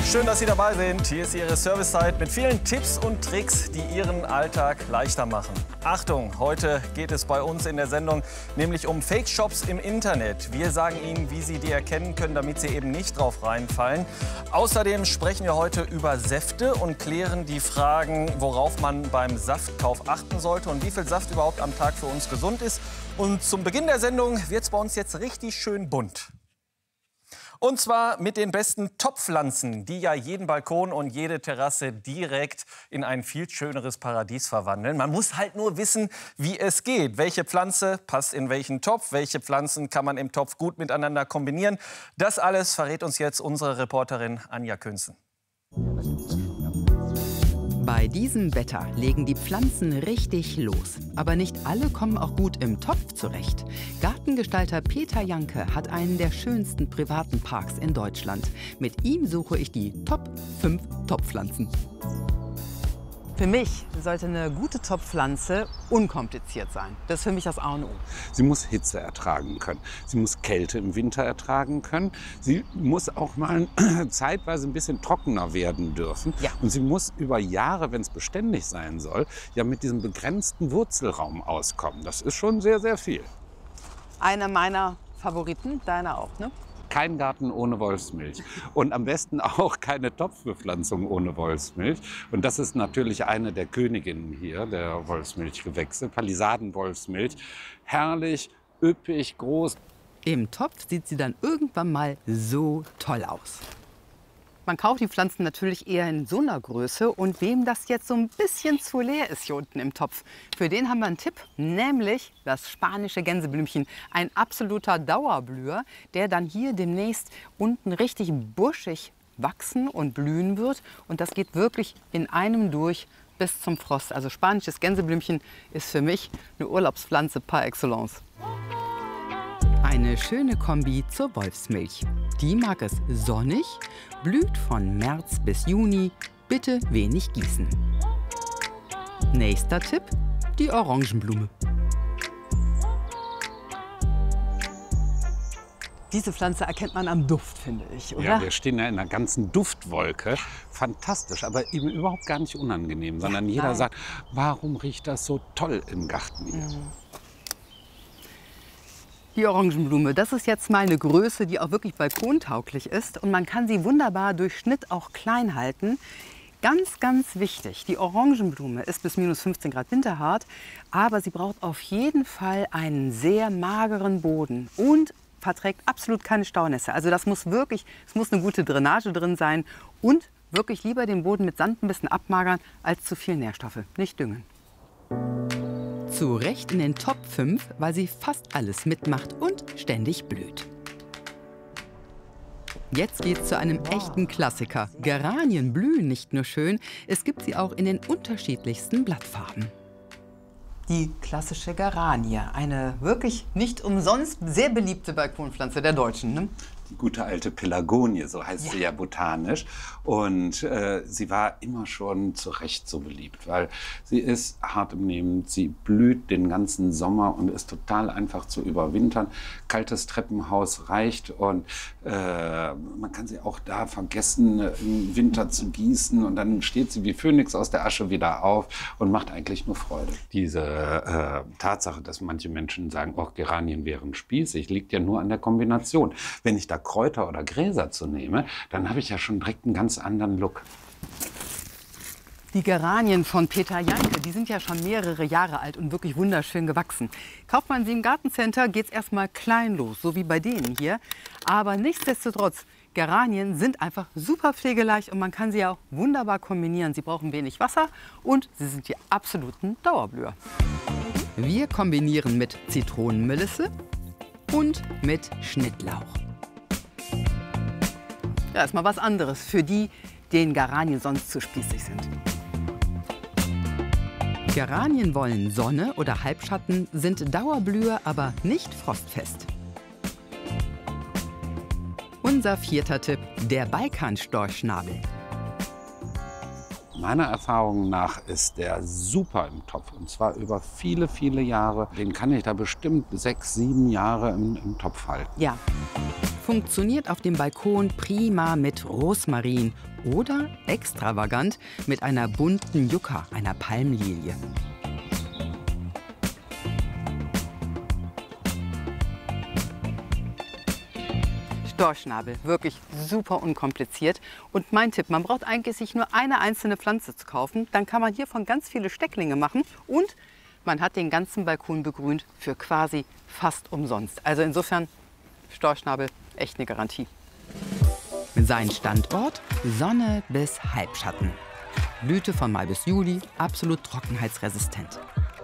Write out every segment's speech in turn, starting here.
Schön, dass Sie dabei sind. Hier ist Ihre Servicezeit mit vielen Tipps und Tricks, die Ihren Alltag leichter machen. Achtung, heute geht es bei uns in der Sendung nämlich um Fake-Shops im Internet. Wir sagen Ihnen, wie Sie die erkennen können, damit Sie eben nicht drauf reinfallen. Außerdem sprechen wir heute über Säfte und klären die Fragen, worauf man beim Saftkauf achten sollte und wie viel Saft überhaupt am Tag für uns gesund ist. Und zum Beginn der Sendung wird es bei uns jetzt richtig schön bunt. Und zwar mit den besten Top-Pflanzen, die ja jeden Balkon und jede Terrasse direkt in ein viel schöneres Paradies verwandeln. Man muss halt nur wissen, wie es geht. Welche Pflanze passt in welchen Topf? Welche Pflanzen kann man im Topf gut miteinander kombinieren? Das alles verrät uns jetzt unsere Reporterin Anja Künzen. Bei diesem Wetter legen die Pflanzen richtig los. Aber nicht alle kommen auch gut im Topf zurecht. Gartengestalter Peter Janke hat einen der schönsten privaten Parks in Deutschland. Mit ihm suche ich die Top 5 Topfpflanzen. Für mich sollte eine gute Topfpflanze unkompliziert sein. Das ist für mich das A und O. Sie muss Hitze ertragen können. Sie muss Kälte im Winter ertragen können. Sie muss auch mal zeitweise ein bisschen trockener werden dürfen. Ja. Und sie muss über Jahre, wenn es beständig sein soll, ja mit diesem begrenzten Wurzelraum auskommen. Das ist schon sehr, sehr viel. Einer meiner Favoriten, deiner auch, ne? Kein Garten ohne Wolfsmilch und am besten auch keine Topfbepflanzung ohne Wolfsmilch. Und das ist natürlich eine der Königinnen hier, der Wolfsmilchgewächse, Palisaden-Wolfsmilch. Herrlich, üppig, groß. Im Topf sieht sie dann irgendwann mal so toll aus. Man kauft die Pflanzen natürlich eher in so einer Größe. Und wem das jetzt so ein bisschen zu leer ist hier unten im Topf, für den haben wir einen Tipp, nämlich das spanische Gänseblümchen. Ein absoluter Dauerblüher, der dann hier demnächst unten richtig buschig wachsen und blühen wird. Und das geht wirklich in einem durch bis zum Frost. Also spanisches Gänseblümchen ist für mich eine Urlaubspflanze par excellence. Eine schöne Kombi zur Wolfsmilch. Die mag es sonnig, blüht von März bis Juni, bitte wenig gießen. Nächster Tipp, die Orangenblume. Diese Pflanze erkennt man am Duft, finde ich, oder? Ja, wir stehen ja in einer ganzen Duftwolke. Fantastisch, aber eben überhaupt gar nicht unangenehm, sondern jeder sagt, warum riecht das so toll im Garten hier? Die Orangenblume, das ist jetzt mal eine Größe, die auch wirklich balkontauglich ist. Und man kann sie wunderbar durch Schnitt auch klein halten. Ganz, ganz wichtig, die Orangenblume ist bis minus 15 Grad winterhart, aber sie braucht auf jeden Fall einen sehr mageren Boden und verträgt absolut keine Staunässe. Also das muss wirklich, es muss eine gute Drainage drin sein und wirklich lieber den Boden mit Sand ein bisschen abmagern als zu viel Nährstoffe, nicht düngen. Zu Recht in den Top 5, weil sie fast alles mitmacht und ständig blüht. Jetzt geht's zu einem echten Klassiker. Geranien blühen nicht nur schön, es gibt sie auch in den unterschiedlichsten Blattfarben. Die klassische Geranie, eine wirklich nicht umsonst sehr beliebte Balkonpflanze der Deutschen, ne? Die gute alte Pelagonie, so heißt sie ja botanisch. Und sie war immer schon zu Recht so beliebt, weil sie ist hart im Nehmen, sie blüht den ganzen Sommer und ist total einfach zu überwintern. Kaltes Treppenhaus reicht und man kann sie auch da vergessen, im Winter zu gießen. Und dann steht sie wie Phönix aus der Asche wieder auf und macht eigentlich nur Freude. Diese Tatsache, dass manche Menschen sagen, oh, Geranien wären spießig, liegt ja nur an der Kombination. Wenn ich da Kräuter oder Gräser zu nehme, dann habe ich ja schon direkt einen ganz anderen Look. Die Geranien von Peter Janke, die sind ja schon mehrere Jahre alt und wirklich wunderschön gewachsen. Kauft man sie im Gartencenter, geht es erstmal klein los, so wie bei denen hier. Aber nichtsdestotrotz, Geranien sind einfach super pflegeleicht und man kann sie auch wunderbar kombinieren. Sie brauchen wenig Wasser und sie sind die absoluten Dauerblüher. Wir kombinieren mit Zitronenmelisse und mit Schnittlauch. Ja, ist mal was anderes für die, denen Geranien sonst zu spießig sind. Geranien wollen Sonne oder Halbschatten, sind Dauerblüher, aber nicht frostfest. Unser vierter Tipp, der Balkanstorchschnabel. Meiner Erfahrung nach ist der super im Topf und zwar über viele, viele Jahre. Den kann ich da bestimmt 6, 7 Jahre im Topf halten. Ja. Funktioniert auf dem Balkon prima mit Rosmarin oder extravagant mit einer bunten Yucca, einer Palmlilie. Storchschnabel, wirklich super unkompliziert. Und mein Tipp, man braucht eigentlich sich nur eine einzelne Pflanze zu kaufen. Dann kann man hiervon ganz viele Stecklinge machen und man hat den ganzen Balkon begrünt für quasi fast umsonst. Also insofern, Storchschnabel, echt eine Garantie. Sein Standort, Sonne bis Halbschatten. Blüte von Mai bis Juli, absolut trockenheitsresistent.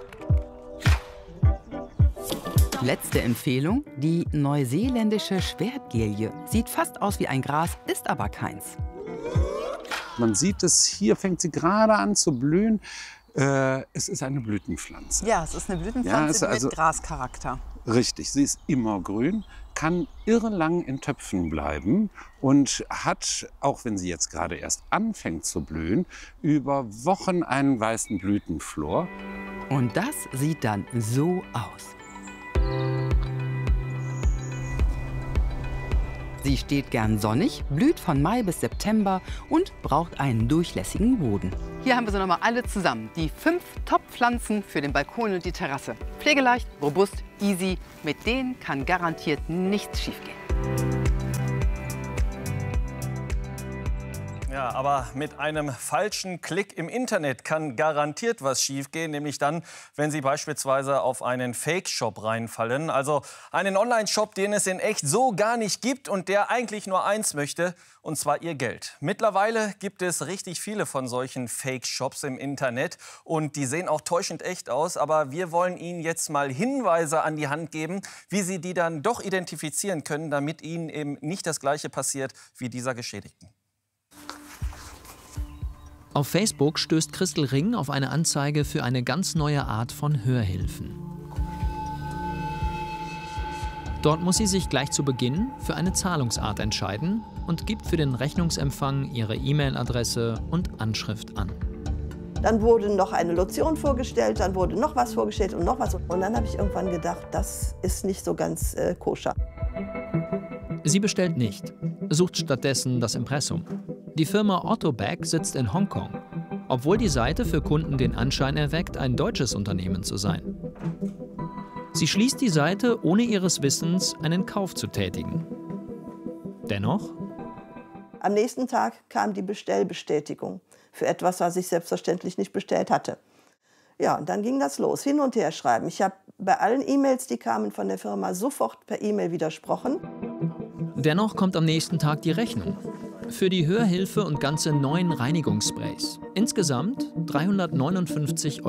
Letzte Empfehlung, die neuseeländische Schwertgelie. Sieht fast aus wie ein Gras, ist aber keins. Man sieht es, hier fängt sie gerade an zu blühen. Es ist eine Blütenpflanze. Ja, es ist eine Blütenpflanze also mit Grascharakter. Richtig, sie ist immergrün, kann irrelang in Töpfen bleiben und hat, auch wenn sie jetzt gerade erst anfängt zu blühen, über Wochen einen weißen Blütenflor. Und das sieht dann so aus. Sie steht gern sonnig, blüht von Mai bis September und braucht einen durchlässigen Boden. Hier haben wir sie nochmal alle zusammen. Die 5 Top-Pflanzen für den Balkon und die Terrasse. Pflegeleicht, robust, easy. Mit denen kann garantiert nichts schiefgehen. Ja, aber mit einem falschen Klick im Internet kann garantiert was schiefgehen, nämlich dann, wenn Sie beispielsweise auf einen Fake-Shop reinfallen. Also einen Online-Shop, den es in echt so gar nicht gibt und der eigentlich nur eins möchte, und zwar Ihr Geld. Mittlerweile gibt es richtig viele von solchen Fake-Shops im Internet und die sehen auch täuschend echt aus. Aber wir wollen Ihnen jetzt mal Hinweise an die Hand geben, wie Sie die dann doch identifizieren können, damit Ihnen eben nicht das Gleiche passiert wie dieser Geschädigten. Auf Facebook stößt Christel Ring auf eine Anzeige für eine ganz neue Art von Hörhilfen. Dort muss sie sich gleich zu Beginn für eine Zahlungsart entscheiden und gibt für den Rechnungsempfang ihre E-Mail-Adresse und Anschrift an. Dann wurde noch eine Lotion vorgestellt, dann wurde noch was vorgestellt und noch was. Und dann habe ich irgendwann gedacht, das ist nicht so ganz koscher. Sie bestellt nicht, sucht stattdessen das Impressum. Die Firma Autobag sitzt in Hongkong, obwohl die Seite für Kunden den Anschein erweckt, ein deutsches Unternehmen zu sein. Sie schließt die Seite, ohne ihres Wissens einen Kauf zu tätigen. Dennoch? Am nächsten Tag kam die Bestellbestätigung für etwas, was ich selbstverständlich nicht bestellt hatte. Ja, und dann ging das los, hin und her schreiben. Ich habe bei allen E-Mails, die kamen von der Firma, sofort per E-Mail widersprochen. Dennoch kommt am nächsten Tag die Rechnung. Für die Hörhilfe und ganze 9 Reinigungssprays. Insgesamt 359,70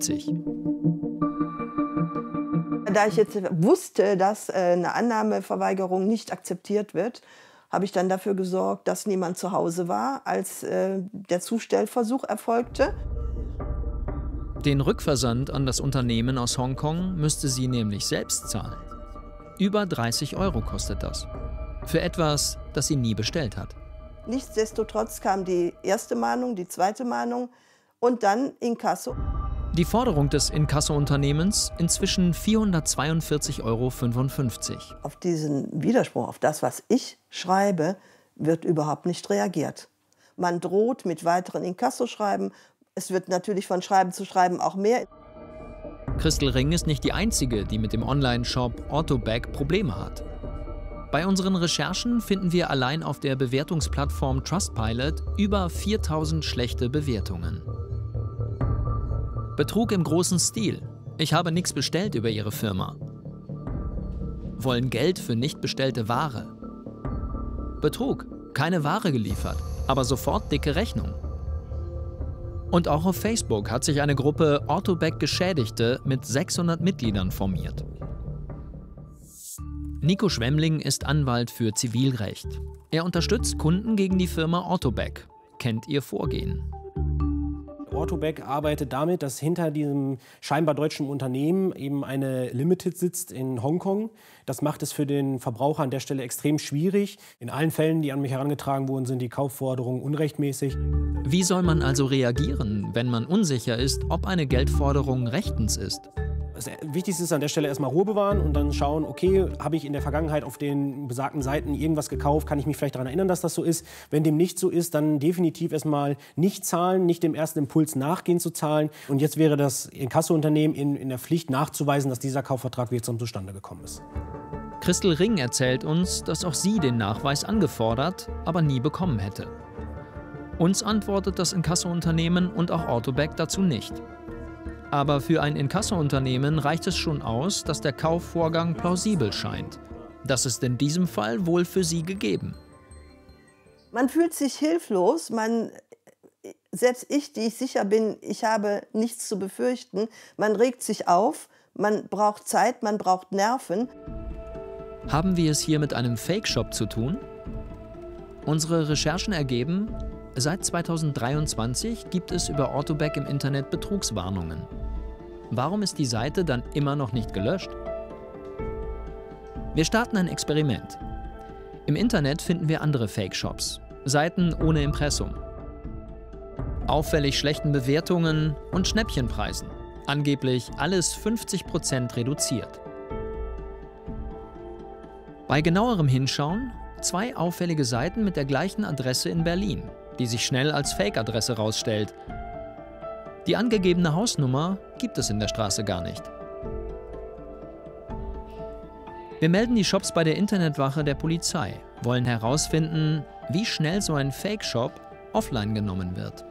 €. Da ich jetzt wusste, dass eine Annahmeverweigerung nicht akzeptiert wird, habe ich dann dafür gesorgt, dass niemand zu Hause war, als der Zustellversuch erfolgte. Den Rückversand an das Unternehmen aus Hongkong müsste sie nämlich selbst zahlen. Über 30 € kostet das. Für etwas, das sie nie bestellt hat. Nichtsdestotrotz kam die erste Mahnung, die zweite Mahnung und dann Inkasso. Die Forderung des Inkasso-Unternehmens inzwischen 442,55 €. Auf diesen Widerspruch, auf das, was ich schreibe, wird überhaupt nicht reagiert. Man droht mit weiteren Inkassoschreiben. Es wird natürlich von Schreiben zu Schreiben auch mehr. Christel Ring ist nicht die einzige, die mit dem Online-Shop Autobag Probleme hat. Bei unseren Recherchen finden wir allein auf der Bewertungsplattform Trustpilot über 4000 schlechte Bewertungen. Betrug im großen Stil. Ich habe nichts bestellt über ihre Firma. Wollen Geld für nicht bestellte Ware. Betrug. Keine Ware geliefert, aber sofort dicke Rechnung. Und auch auf Facebook hat sich eine Gruppe Autobag Geschädigte mit 600 Mitgliedern formiert. Nico Schwemmling ist Anwalt für Zivilrecht. Er unterstützt Kunden gegen die Firma Autobag, kennt ihr Vorgehen. Autobag arbeitet damit, dass hinter diesem scheinbar deutschen Unternehmen eben eine Limited sitzt in Hongkong. Das macht es für den Verbraucher an der Stelle extrem schwierig. In allen Fällen, die an mich herangetragen wurden, sind die Kaufforderungen unrechtmäßig. Wie soll man also reagieren, wenn man unsicher ist, ob eine Geldforderung rechtens ist? Das Wichtigste ist an der Stelle erstmal Ruhe bewahren und dann schauen, okay, habe ich in der Vergangenheit auf den besagten Seiten irgendwas gekauft, kann ich mich vielleicht daran erinnern, dass das so ist. Wenn dem nicht so ist, dann definitiv erstmal nicht zahlen, nicht dem ersten Impuls nachgehen zu zahlen. Und jetzt wäre das Inkassounternehmen in der Pflicht nachzuweisen, dass dieser Kaufvertrag wirksam zustande gekommen ist. Christel Ring erzählt uns, dass auch sie den Nachweis angefordert, aber nie bekommen hätte. Uns antwortet das Inkassounternehmen und auch Orthoback dazu nicht. Aber für ein Inkassounternehmen reicht es schon aus, dass der Kaufvorgang plausibel scheint. Das ist in diesem Fall wohl für sie gegeben. Man fühlt sich hilflos, selbst ich, die ich sicher bin, ich habe nichts zu befürchten, man regt sich auf, man braucht Zeit, man braucht Nerven. Haben wir es hier mit einem Fake-Shop zu tun? Unsere Recherchen ergeben, seit 2023 gibt es über Orthoback im Internet Betrugswarnungen. Warum ist die Seite dann immer noch nicht gelöscht? Wir starten ein Experiment. Im Internet finden wir andere Fake-Shops, Seiten ohne Impressum, auffällig schlechten Bewertungen und Schnäppchenpreisen. Angeblich alles 50% reduziert. Bei genauerem Hinschauen 2 auffällige Seiten mit der gleichen Adresse in Berlin, die sich schnell als Fake-Adresse rausstellt. Die angegebene Hausnummer gibt es in der Straße gar nicht. Wir melden die Shops bei der Internetwache der Polizei, wollen herausfinden, wie schnell so ein Fake-Shop offline genommen wird.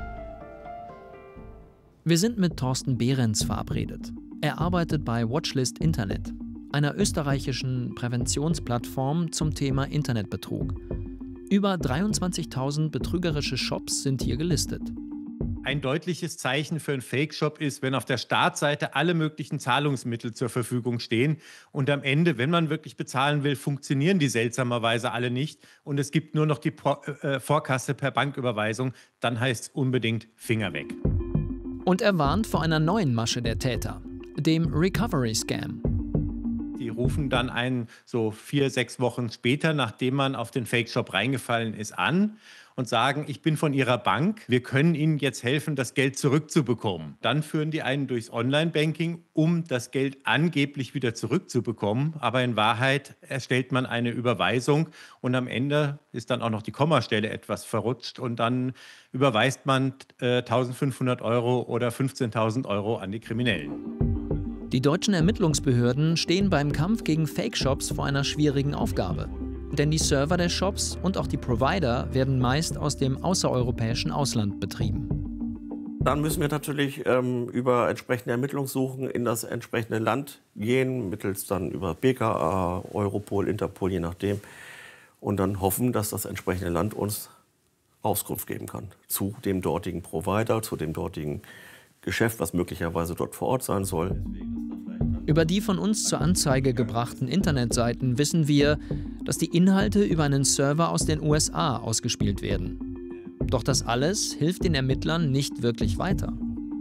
Wir sind mit Thorsten Behrens verabredet. Er arbeitet bei Watchlist Internet, einer österreichischen Präventionsplattform zum Thema Internetbetrug. Über 23.000 betrügerische Shops sind hier gelistet. Ein deutliches Zeichen für einen Fake-Shop ist, wenn auf der Startseite alle möglichen Zahlungsmittel zur Verfügung stehen und am Ende, wenn man wirklich bezahlen will, funktionieren die seltsamerweise alle nicht und es gibt nur noch die Vorkasse per Banküberweisung, dann heißt es unbedingt Finger weg. Und er warnt vor einer neuen Masche der Täter, dem Recovery-Scam. Die rufen dann einen so 4-6 Wochen später, nachdem man auf den Fake-Shop reingefallen ist, an und sagen, ich bin von Ihrer Bank, wir können Ihnen jetzt helfen, das Geld zurückzubekommen. Dann führen die einen durchs Online-Banking, um das Geld angeblich wieder zurückzubekommen. Aber in Wahrheit erstellt man eine Überweisung und am Ende ist dann auch noch die Kommastelle etwas verrutscht und dann überweist man 1.500 € oder 15.000 € an die Kriminellen. Die deutschen Ermittlungsbehörden stehen beim Kampf gegen Fake-Shops vor einer schwierigen Aufgabe. Denn die Server der Shops und auch die Provider werden meist aus dem außereuropäischen Ausland betrieben. Dann müssen wir natürlich über entsprechende Ermittlungssuchen in das entsprechende Land gehen, mittels dann über BKA, Europol, Interpol, je nachdem. Und dann hoffen, dass das entsprechende Land uns Auskunft geben kann zu dem dortigen Provider, zu dem dortigen Geschäft, was möglicherweise dort vor Ort sein soll. Über die von uns zur Anzeige gebrachten Internetseiten wissen wir, dass die Inhalte über einen Server aus den USA ausgespielt werden. Doch das alles hilft den Ermittlern nicht wirklich weiter.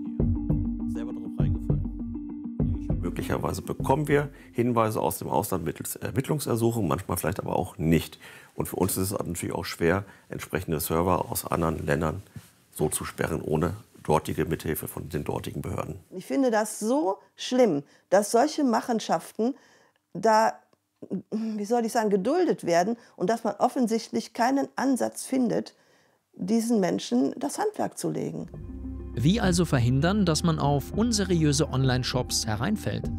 Selber darauf reingefallen. Möglicherweise bekommen wir Hinweise aus dem Ausland mittels Ermittlungsersuchung, manchmal vielleicht aber auch nicht. Und für uns ist es natürlich auch schwer, entsprechende Server aus anderen Ländern so zu sperren, ohne dortige Mithilfe von den dortigen Behörden. Ich finde das so schlimm, dass solche Machenschaften da, wie soll ich sagen, geduldet werden und dass man offensichtlich keinen Ansatz findet, diesen Menschen das Handwerk zu legen. Wie also verhindern, dass man auf unseriöse Online-Shops hereinfällt?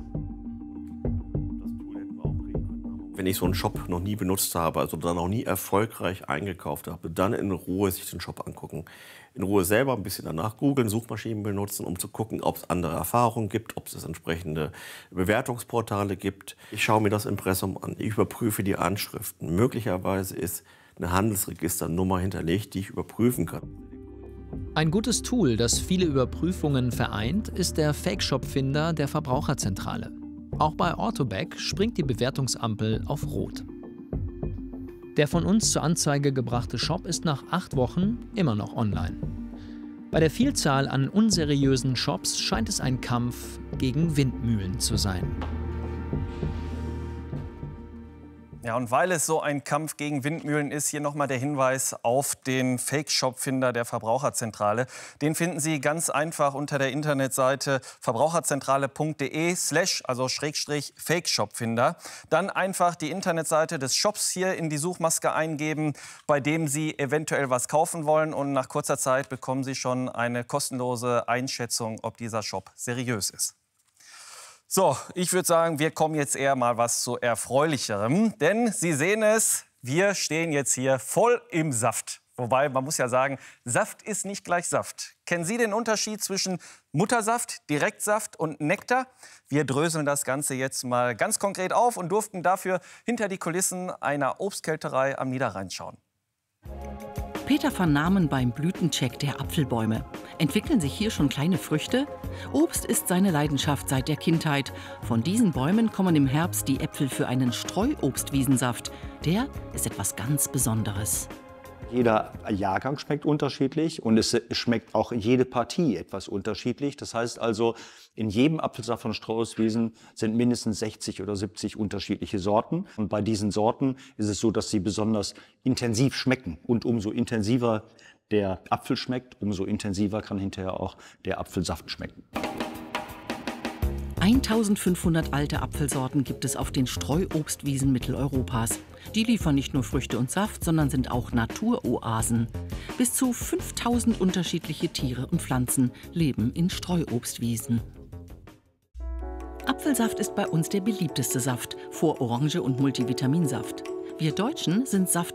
Wenn ich so einen Shop noch nie benutzt habe, also dann noch nie erfolgreich eingekauft habe, dann in Ruhe sich den Shop angucken. In Ruhe selber ein bisschen danach googeln, Suchmaschinen benutzen, um zu gucken, ob es andere Erfahrungen gibt, ob es entsprechende Bewertungsportale gibt. Ich schaue mir das Impressum an, ich überprüfe die Anschriften. Möglicherweise ist eine Handelsregisternummer hinterlegt, die ich überprüfen kann. Ein gutes Tool, das viele Überprüfungen vereint, ist der Fake-Shop-Finder der Verbraucherzentrale. Auch bei Orthoback springt die Bewertungsampel auf Rot. Der von uns zur Anzeige gebrachte Shop ist nach 8 Wochen immer noch online. Bei der Vielzahl an unseriösen Shops scheint es ein Kampf gegen Windmühlen zu sein. Ja, und weil es so ein Kampf gegen Windmühlen ist, hier nochmal der Hinweis auf den Fake-Shop-Finder der Verbraucherzentrale. Den finden Sie ganz einfach unter der Internetseite verbraucherzentrale.de/Fake-Shop-Finder. Dann einfach die Internetseite des Shops hier in die Suchmaske eingeben, bei dem Sie eventuell was kaufen wollen. Und nach kurzer Zeit bekommen Sie schon eine kostenlose Einschätzung, ob dieser Shop seriös ist. So, ich würde sagen, wir kommen jetzt eher mal was zu Erfreulicherem. Denn Sie sehen es, wir stehen jetzt hier voll im Saft. Wobei, man muss ja sagen, Saft ist nicht gleich Saft. Kennen Sie den Unterschied zwischen Muttersaft, Direktsaft und Nektar? Wir dröseln das Ganze jetzt mal ganz konkret auf und durften dafür hinter die Kulissen einer Obstkälterei am Niederrhein schauen. Peter vernahmen beim Blütencheck der Apfelbäume. Entwickeln sich hier schon kleine Früchte? Obst ist seine Leidenschaft seit der Kindheit. Von diesen Bäumen kommen im Herbst die Äpfel für einen Streuobstwiesensaft. Der ist etwas ganz Besonderes. Jeder Jahrgang schmeckt unterschiedlich und es schmeckt auch jede Partie etwas unterschiedlich. Das heißt also, in jedem Apfelsaft von Streuobstwiesen sind mindestens 60 oder 70 unterschiedliche Sorten. Und bei diesen Sorten ist es so, dass sie besonders intensiv schmecken. Und umso intensiver der Apfel schmeckt, umso intensiver kann hinterher auch der Apfelsaft schmecken. 1500 alte Apfelsorten gibt es auf den Streuobstwiesen Mitteleuropas. Die liefern nicht nur Früchte und Saft, sondern sind auch Naturoasen. Bis zu 5000 unterschiedliche Tiere und Pflanzen leben in Streuobstwiesen. Apfelsaft ist bei uns der beliebteste Saft, vor Orange und Multivitaminsaft. Wir Deutschen sind Saft